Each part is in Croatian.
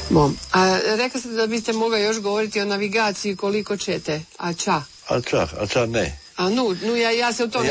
Bom. A rekli ste da biste mogli još govoriti o navigaciji koliko ćete, a ča ne. A ja se u to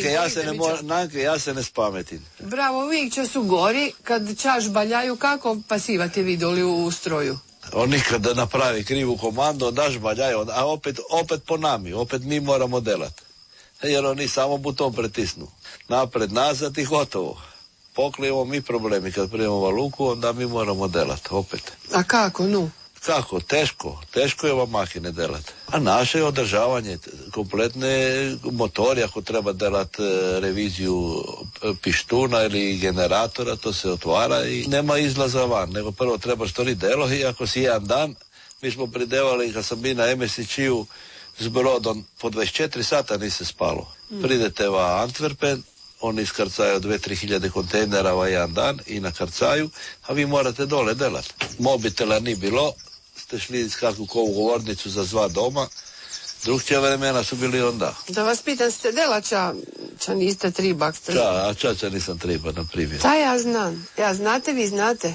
ja se ne spametim. Bravo, uvijek će su gori, kad čaš baljaju, kako pasivate vi doli u stroju? On nikada napravi krivu komandu, daš baljaju, a opet po nami, opet mi moramo delati. Jer oni samo buton pretisnu. Napred, nazad i gotovo. Poklijemo mi problemi, kad primamo luku, onda mi moramo delati, opet. A kako, Kako? Teško je ova makine delati. A naše je održavanje kompletne motori, ako treba delati reviziju pištuna ili generatora, to se otvara i nema izlaza van, nego prvo treba stvoriti delo i ako si jedan dan, mi smo pridevali, kad sam bio na MSC-u s brodom, po 24 sata nisi spalo. Pridete va Antwerpen, oni iskarcaju 2-3 hiljade kontejnera jedan dan i na karcaju, a vi morate dole delati. Mobitela ni bilo, ste šli kakvu kovu govornicu za zva doma, drugčija vremena su bili onda. Da vas pitam, ste delača, ča niste tribak? Ča nisam triba, na primjer. Ta ja znam. Vi znate?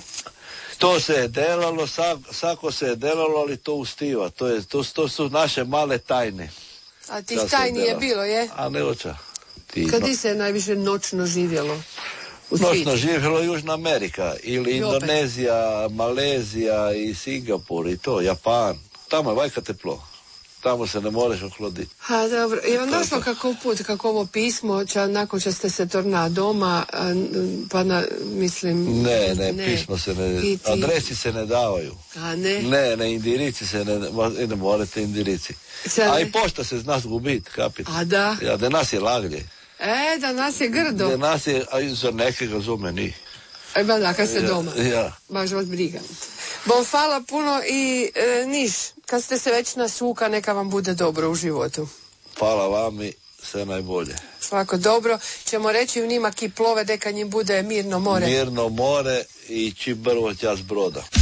To se je delalo, sako se je delalo, ali to ustiva. To su naše male tajne. A tih tajni je bilo, je? A ne oča. Kad se je najviše noćno živjelo? Noćno živjelo Južna Amerika ili Indonezija, Malezija i Singapur i to, Japan. Tamo je vajka teplo. Tamo se ne možeš ohloditi. A dobro, je vam došlo kako ovo pismo, nakon što ste se torna doma, pa mislim... Ne, pismo se ne... Adresi se ne davaju. A ne? Ne, indirici se ne morate indirici. A i pošta se zna zgubit, kapit. A da? Ja, da nas je laglje. Da nas je grdo. Da nas je, a za neke razume, ni. Da, kad ste doma. Ja. Baš vas briga. Bom, hvala puno i Niš, kad ste se već nasuka, neka vam bude dobro u životu. Hvala vam i sve najbolje. Svako dobro. Ćemo reći u njima ki plove, deka njim bude mirno more. Mirno more i čim brvo tja s broda.